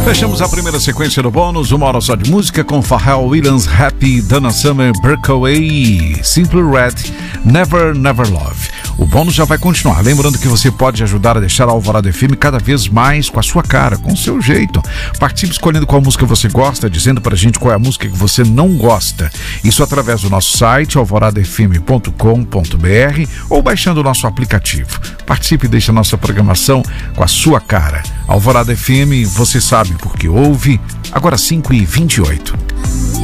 Fechamos a primeira sequência do bônus, uma hora só de música com Pharrell Williams, Happy, Donna Summer, Breakaway, Simply Red, Never Never Love. O bônus já vai continuar. Lembrando que você pode ajudar a deixar a Alvorada FM cada vez mais com a sua cara, com o seu jeito. Participe escolhendo qual música você gosta, dizendo pra gente qual é a música que você não gosta. Isso através do nosso site, alvoradafm.com.br, ou baixando o nosso aplicativo. Participe e deixe a nossa programação com a sua cara. Alvorada FM, você sabe porque ouve. Agora 5h28.